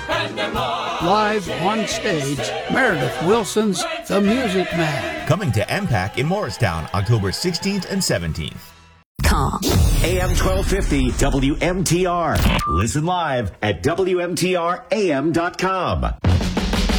Live on stage, Meredith Wilson's The Music Man. Coming to MPAC in Morristown, October 16th and 17th. AM 1250 WMTR. Listen live at WMTRAM.com.